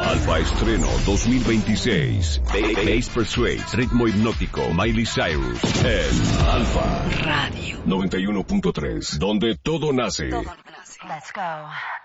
Alfa Estreno 2026. Bass Persuade, ritmo hipnótico, Miley Cyrus. En Alfa Radio 91.3, donde todo nace. Let's go.